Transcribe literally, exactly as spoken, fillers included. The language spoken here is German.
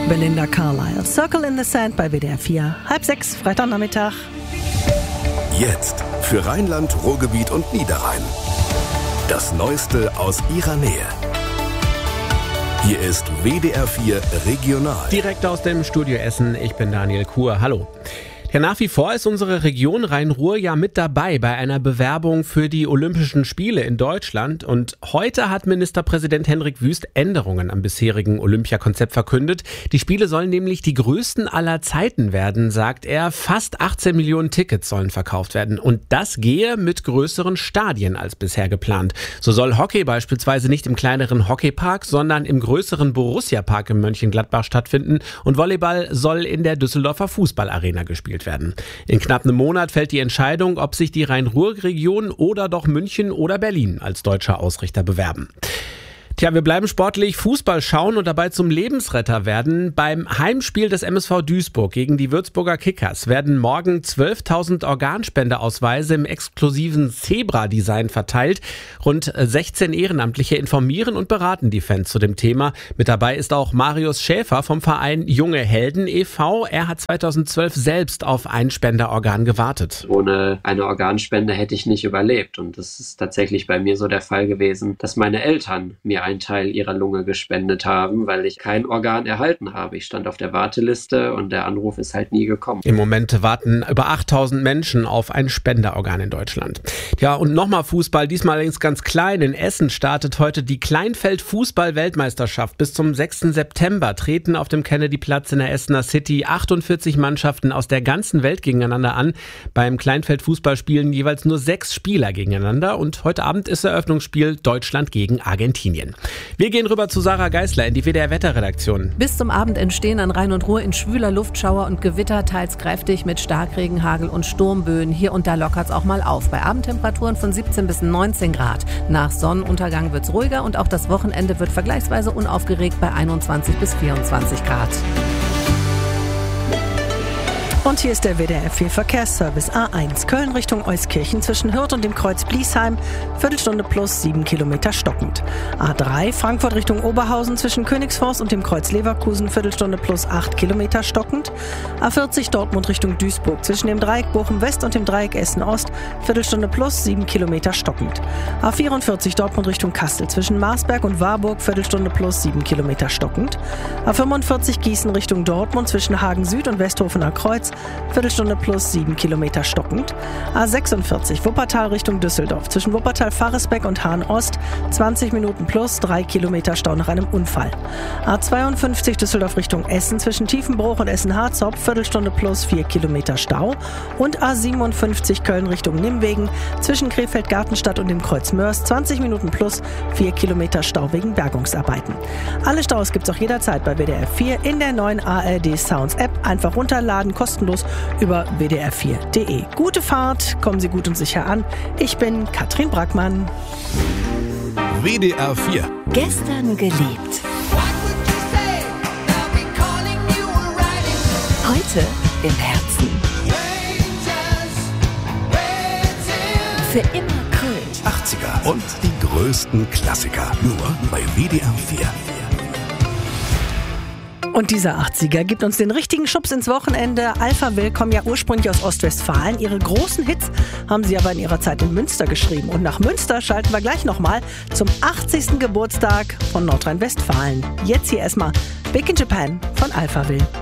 Belinda Carlisle. Circle in the Sand bei W D R vier. Halb sechs, Freitagnachmittag. Jetzt für Rheinland, Ruhrgebiet und Niederrhein. Das Neueste aus ihrer Nähe. Hier ist W D R vier Regional. Direkt aus dem Studio Essen, ich bin Daniel Kuhr. Hallo. Ja, nach wie vor ist unsere Region Rhein-Ruhr ja mit dabei bei einer Bewerbung für die Olympischen Spiele in Deutschland. Und heute hat Ministerpräsident Hendrik Wüst Änderungen am bisherigen Olympiakonzept verkündet. Die Spiele sollen nämlich die größten aller Zeiten werden, sagt er. Fast achtzehn Millionen Tickets sollen verkauft werden. Und das gehe mit größeren Stadien als bisher geplant. So soll Hockey beispielsweise nicht im kleineren Hockeypark, sondern im größeren Borussia-Park in Mönchengladbach stattfinden. Und Volleyball soll in der Düsseldorfer Fußballarena gespielt werden. werden. In knapp einem Monat fällt die Entscheidung, ob sich die Rhein-Ruhr-Region oder doch München oder Berlin als deutscher Ausrichter bewerben. Tja, wir bleiben sportlich, Fußball schauen und dabei zum Lebensretter werden. Beim Heimspiel des M S V Duisburg gegen die Würzburger Kickers werden morgen zwölftausend Organspendeausweise im exklusiven Zebra-Design verteilt. Rund sechzehn Ehrenamtliche informieren und beraten die Fans zu dem Thema. Mit dabei ist auch Marius Schäfer vom Verein Junge Helden e V Er hat zweitausendzwölf selbst auf ein Spenderorgan gewartet. Ohne eine Organspende hätte ich nicht überlebt. Und das ist tatsächlich bei mir so der Fall gewesen, dass meine Eltern mir einen Teil ihrer Lunge gespendet haben, weil ich kein Organ erhalten habe. Ich stand auf der Warteliste und der Anruf ist halt nie gekommen. Im Moment warten über achttausend Menschen auf ein Spenderorgan in Deutschland. Ja, und nochmal Fußball, diesmal allerdings ganz klein. In Essen startet heute die Kleinfeld-Fußball-Weltmeisterschaft. Bis zum sechsten September treten auf dem Kennedy-Platz in der Essener City achtundvierzig Mannschaften aus der ganzen Welt gegeneinander an. Beim Kleinfeld-Fußball spielen jeweils nur sechs Spieler gegeneinander und heute Abend ist Eröffnungsspiel Deutschland gegen Argentinien. Wir gehen rüber zu Sarah Geisler in die W D R-Wetterredaktion. Bis zum Abend entstehen an Rhein und Ruhr in schwüler Luft Schauer und Gewitter, teils kräftig mit Starkregen, Hagel und Sturmböen. Hier und da lockert es auch mal auf. Bei Abendtemperaturen von siebzehn bis neunzehn Grad. Nach Sonnenuntergang wird es ruhiger und auch das Wochenende wird vergleichsweise unaufgeregt bei einundzwanzig bis vierundzwanzig Grad. Und hier ist der W D R vier Verkehrsservice. A eins Köln Richtung Euskirchen zwischen Hürth und dem Kreuz Bliesheim. Viertelstunde plus sieben Kilometer stockend. A drei Frankfurt Richtung Oberhausen zwischen Königsforst und dem Kreuz Leverkusen. Viertelstunde plus acht Kilometer stockend. A vierzig Dortmund Richtung Duisburg zwischen dem Dreieck Bochum West und dem Dreieck Essen Ost. Viertelstunde plus sieben Kilometer stockend. A vierundvierzig Dortmund Richtung Kassel zwischen Marsberg und Warburg. Viertelstunde plus sieben Kilometer stockend. A fünfundvierzig Gießen Richtung Dortmund zwischen Hagen Süd und Westhofener Kreuz. Viertelstunde plus sieben Kilometer stockend. A sechsundvierzig Wuppertal Richtung Düsseldorf zwischen Wuppertal-Faresbeck und Hahn-Ost. zwanzig Minuten plus drei Kilometer Stau nach einem Unfall. A zweiundfünfzig Düsseldorf Richtung Essen zwischen Tiefenbruch und Essen-Harzopf. Viertelstunde plus vier Kilometer Stau. Und A siebenundfünfzig Köln Richtung Nimwegen zwischen Krefeld-Gartenstadt und dem Kreuz Mörs. zwanzig Minuten plus vier Kilometer Stau wegen Bergungsarbeiten. Alle Staus gibt's auch jederzeit bei W D R vier in der neuen A R D Sounds App. Einfach runterladen, kostenlos über w d r vier punkt d e. Gute Fahrt, kommen Sie gut und sicher an. Ich bin Katrin Brackmann. W D R vier. Gestern gelebt. Heute im Herzen. Für immer Kult. achtziger und die größten Klassiker. Nur bei W D R vier. Und dieser achtziger gibt uns den richtigen Schubs ins Wochenende. Alpha Will kommen ja ursprünglich aus Ostwestfalen. Ihre großen Hits haben sie aber in ihrer Zeit in Münster geschrieben. Und nach Münster schalten wir gleich nochmal zum achtzigsten Geburtstag von Nordrhein-Westfalen. Jetzt hier erstmal Big in Japan von Alpha Will.